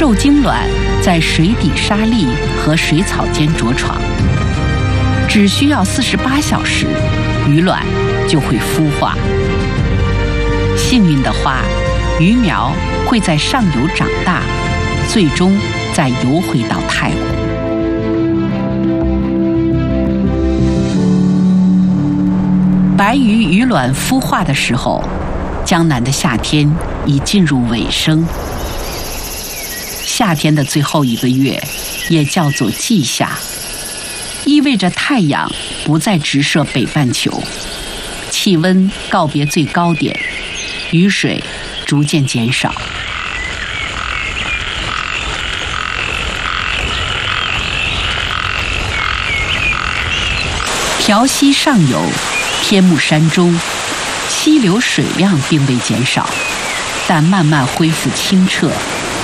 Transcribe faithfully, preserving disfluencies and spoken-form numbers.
受精卵在水底沙砾和水草间着床，只需要四十八小时，鱼卵就会孵化。幸运的话，鱼苗会在上游长大，最终再游回到太湖。白鱼鱼卵孵化的时候，江南的夏天已进入尾声。夏天的最后一个月，也叫做季夏，意味着太阳不再直射北半球，气温告别最高点，雨水逐渐减少。条溪上游天目山中，溪流水量并未减少，但慢慢恢复清澈，